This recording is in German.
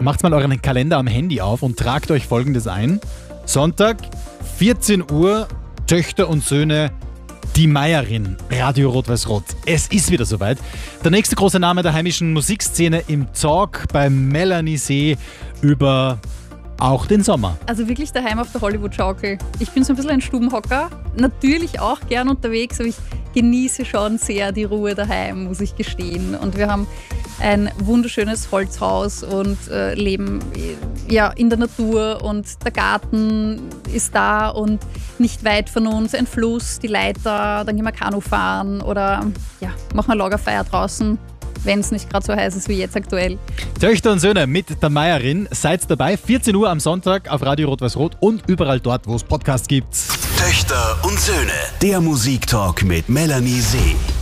macht mal euren Kalender am Handy auf und tragt euch Folgendes ein. Sonntag, 14 Uhr, Töchter und Söhne, die Meierin, Radio Rot-Weiß-Rot. Es ist wieder soweit. Der nächste große Name der heimischen Musikszene im Talk bei Melanie See über auch den Sommer. Also wirklich daheim auf der Hollywood-Schaukel. Ich bin so ein bisschen ein Stubenhocker. Natürlich auch gern unterwegs, aber ich genieße schon sehr die Ruhe daheim, muss ich gestehen. Und wir haben ein wunderschönes Holzhaus und leben in der Natur und der Garten ist da und nicht weit von uns ein Fluss, die Leiter, dann gehen wir Kanu fahren oder machen wir Lagerfeuer draußen, wenn es nicht gerade so heiß ist wie jetzt aktuell. Töchter und Söhne mit der Meierin, seid dabei, 14 Uhr am Sonntag auf Radio Rot-Weiß-Rot und überall dort, wo es Podcasts gibt. Töchter und Söhne, der Musiktalk mit Melanie See.